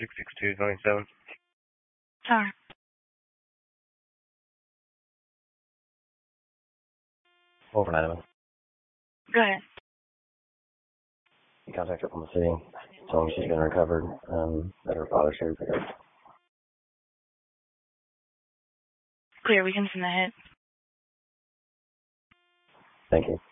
66227. Alright. Overnight. Go ahead. You contact her from the city. Tell them she's been recovered, that her father's here to pick her up. Clear, we can send the hit. Thank you.